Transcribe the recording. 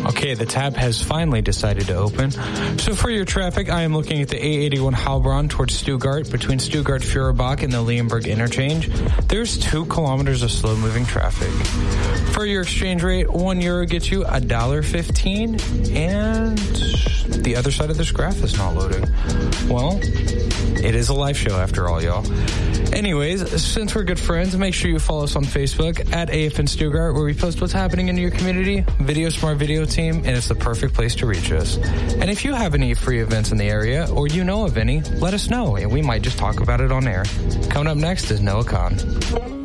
Okay, the tab has finally decided to open. So for your traffic, I am looking at the A81 Heilbronn towards Stuttgart, between Stuttgart-Feuerbach and the Leonberg interchange. There's 2 kilometers of slow-moving traffic. For your exchange rate, €1 gets you $1.15, and the other side of this graph is not loading. Well, it is a live show after all, y'all. Anyways, since we're good friends, make sure you follow us on Facebook at AFN Stuttgart, where we post what's happening in your community, videos from our video team, and it's the perfect place to reach us. And if you have any free events in the area, or you know of any, let us know, and we might just talk about it on air. Coming up next is Noah Khan.